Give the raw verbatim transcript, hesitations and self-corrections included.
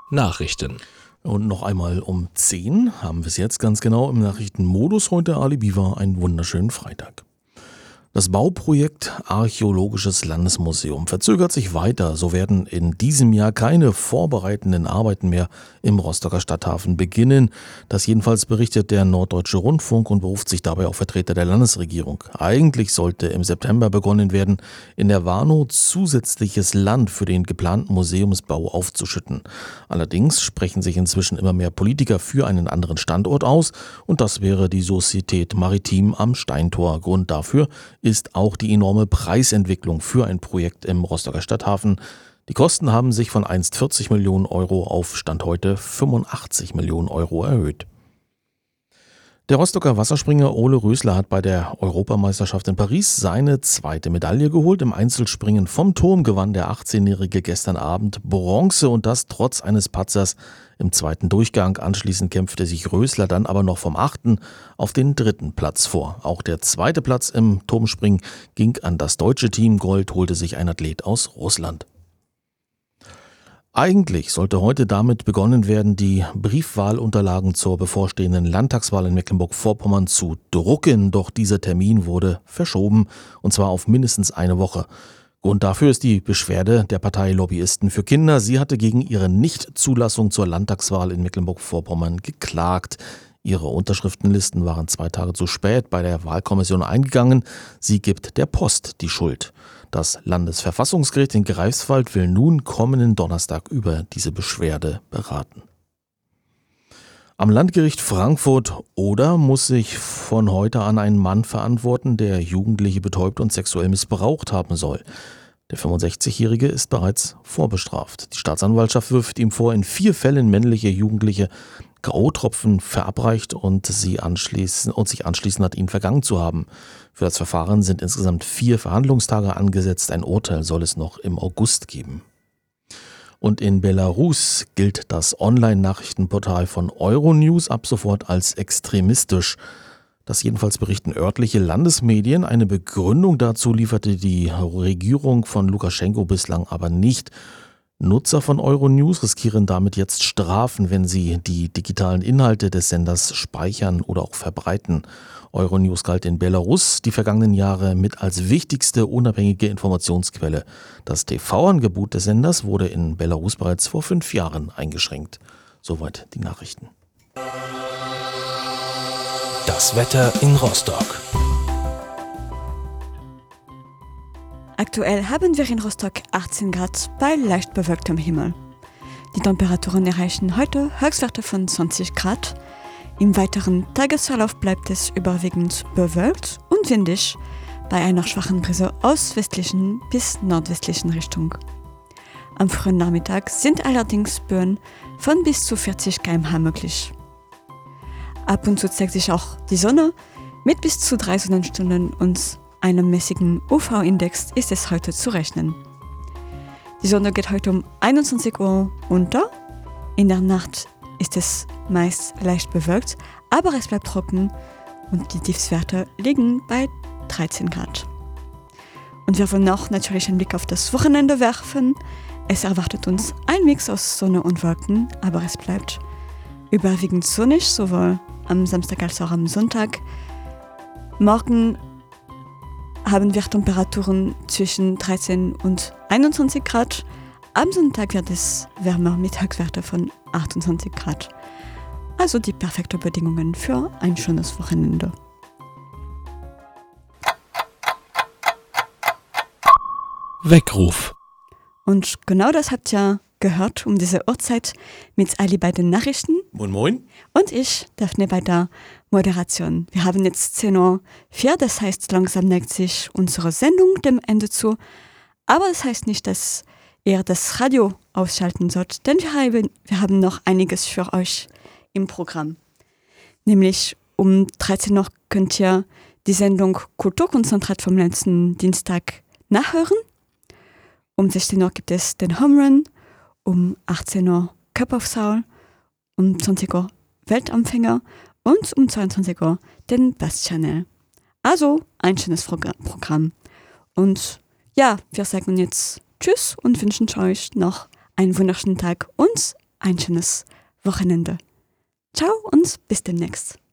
Nachrichten. Und noch einmal um zehn haben wir es jetzt ganz genau im Nachrichtenmodus. Heute Ali Biwa, einen wunderschönen Freitag. Das Bauprojekt Archäologisches Landesmuseum verzögert sich weiter. So werden in diesem Jahr keine vorbereitenden Arbeiten mehr im Rostocker Stadthafen beginnen. Das jedenfalls berichtet der Norddeutsche Rundfunk und beruft sich dabei auf Vertreter der Landesregierung. Eigentlich sollte im September begonnen werden, in der Warnow zusätzliches Land für den geplanten Museumsbau aufzuschütten. Allerdings sprechen sich inzwischen immer mehr Politiker für einen anderen Standort aus und das wäre die Societät Maritim am Steintor. Grund dafür ist auch die enorme Preisentwicklung für ein Projekt im Rostocker Stadthafen. Die Kosten haben sich von einst vierzig Millionen Euro auf Stand heute fünfundachtzig Millionen Euro erhöht. Der Rostocker Wasserspringer Ole Rösler hat bei der Europameisterschaft in Paris seine zweite Medaille geholt. Im Einzelspringen vom Turm gewann der achtzehnjährige gestern Abend Bronze und das trotz eines Patzers im zweiten Durchgang. Anschließend kämpfte sich Rösler dann aber noch vom achten auf den dritten Platz vor. Auch der zweite Platz im Turmspringen ging an das deutsche Team. Gold holte sich ein Athlet aus Russland. Eigentlich sollte heute damit begonnen werden, die Briefwahlunterlagen zur bevorstehenden Landtagswahl in Mecklenburg-Vorpommern zu drucken. Doch dieser Termin wurde verschoben, und zwar auf mindestens eine Woche. Grund dafür ist die Beschwerde der Partei Lobbyisten für Kinder. Sie hatte gegen ihre Nichtzulassung zur Landtagswahl in Mecklenburg-Vorpommern geklagt. Ihre Unterschriftenlisten waren zwei Tage zu spät bei der Wahlkommission eingegangen. Sie gibt der Post die Schuld. Das Landesverfassungsgericht in Greifswald will nun kommenden Donnerstag über diese Beschwerde beraten. Am Landgericht Frankfurt Oder muss sich von heute an ein Mann verantworten, der Jugendliche betäubt und sexuell missbraucht haben soll. Der fünfundsechzigjährige ist bereits vorbestraft. Die Staatsanwaltschaft wirft ihm vor, in vier Fällen männliche Jugendliche K O-Tropfen verabreicht und, sie anschließend, und sich anschließend hat ihn vergangen zu haben. Für das Verfahren sind insgesamt vier Verhandlungstage angesetzt. Ein Urteil soll es noch im August geben. Und in Belarus gilt das Online-Nachrichtenportal von Euronews ab sofort als extremistisch. Das jedenfalls berichten örtliche Landesmedien. Eine Begründung dazu lieferte die Regierung von Lukaschenko bislang aber nicht. Nutzer von Euronews riskieren damit jetzt Strafen, wenn sie die digitalen Inhalte des Senders speichern oder auch verbreiten. Euronews galt in Belarus die vergangenen Jahre mit als wichtigste unabhängige Informationsquelle. Das T V-Angebot des Senders wurde in Belarus bereits vor fünf Jahren eingeschränkt. Soweit die Nachrichten. Das Wetter in Rostock. Aktuell haben wir in Rostock achtzehn Grad bei leicht bewölktem Himmel. Die Temperaturen erreichen heute Höchstwerte von zwanzig Grad. Im weiteren Tagesverlauf bleibt es überwiegend bewölkt und windig bei einer schwachen Brise aus westlichen bis nordwestlichen Richtung. Am frühen Nachmittag sind allerdings Böen von bis zu vierzig Kilometer pro Stunde möglich. Ab und zu zeigt sich auch die Sonne. Mit bis zu drei Sonnenstunden und einem mäßigen U V-Index ist es heute zu rechnen. Die Sonne geht heute um einundzwanzig Uhr unter. In der Nacht ist es meist leicht bewölkt, aber es bleibt trocken und die Tiefstwerte liegen bei dreizehn Grad. Und wir wollen auch natürlich einen Blick auf das Wochenende werfen. Es erwartet uns ein Mix aus Sonne und Wolken, aber es bleibt überwiegend sonnig, sowohl am Samstag als auch am Sonntag. Morgen haben wir Temperaturen zwischen dreizehn und einundzwanzig Grad. Am Sonntag wird es wärmer mit Höchstwerten von achtundzwanzig Grad. Also die perfekte Bedingungen für ein schönes Wochenende. Weckruf. Und genau das habt ihr gehört um diese Uhrzeit mit Ali bei den Nachrichten. Moin Moin. Und ich, Daphne, bei der Moderation. Wir haben jetzt zehn Uhr vier, das heißt, langsam neigt sich unsere Sendung dem Ende zu. Aber das heißt nicht, dass ihr das Radio ausschalten sollt, denn wir haben, wir haben noch einiges für euch im Programm. Nämlich um dreizehn Uhr könnt ihr die Sendung Kulturkonzentrat vom letzten Dienstag nachhören. Um sechzehn Uhr gibt es den Home Run, um achtzehn Uhr Cup of Soul, um zwanzig Uhr Weltempfänger und um zweiundzwanzig Uhr den Bass Channel. Also ein schönes Programm. Und ja, wir sagen jetzt Tschüss und wünschen euch noch einen wunderschönen Tag und ein schönes Wochenende. Ciao und bis demnächst.